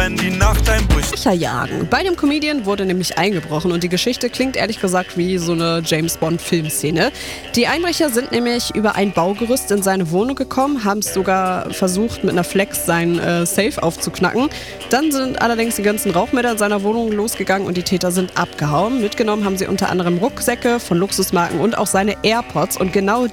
wenn die Nacht einbricht. Jagen. Bei dem Comedian wurde nämlich eingebrochen und die Geschichte klingt ehrlich gesagt wie so eine James-Bond-Filmszene. Die Einbrecher sind nämlich über ein Baugerüst in seine Wohnung gekommen, haben es sogar versucht, mit einer Flex sein Safe aufzuknacken. Dann sind allerdings die ganzen Rauchmelder in seiner Wohnung losgegangen und die Täter sind abgehauen. Mitgenommen haben sie unter anderem Rucksäcke von Luxusmarken und auch seine AirPods. Und genau